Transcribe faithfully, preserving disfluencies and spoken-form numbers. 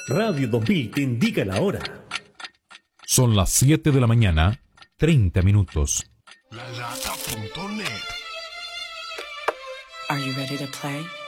Radio dos mil te indica la hora. Son las siete de la mañana, treinta minutos. La Lata punto net. Are you ready to play?